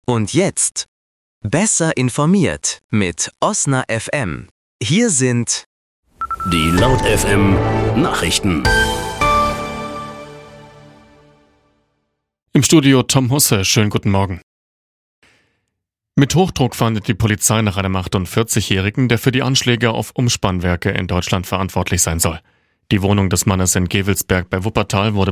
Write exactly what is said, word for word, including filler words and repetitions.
Und jetzt besser informiert mit Osna F M. Hier sind die Laut F M Nachrichten. Im Studio Tom Husse, schönen guten Morgen. Mit Hochdruck fahndet die Polizei nach einem achtundvierzigjährigen, der für die Anschläge auf Umspannwerke in Deutschland verantwortlich sein soll. Die Wohnung des Mannes in Gevelsberg bei Wuppertal wurde